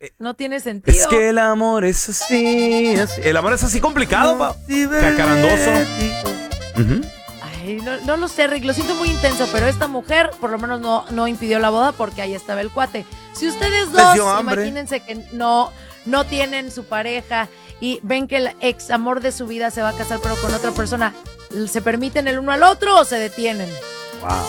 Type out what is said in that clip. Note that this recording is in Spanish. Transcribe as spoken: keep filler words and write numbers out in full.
No tiene sentido. Es que el amor es así, así. El amor es así complicado, pa. Cacarandoso. Uh-huh. Ay, no, no lo sé, Rick, lo siento muy intenso, pero esta mujer por lo menos no, no impidió la boda porque ahí estaba el cuate. Si ustedes dos, imagínense que no, no tienen su pareja y ven que el ex amor de su vida se va a casar pero con otra persona, ¿se permiten el uno al otro o se detienen? Wow.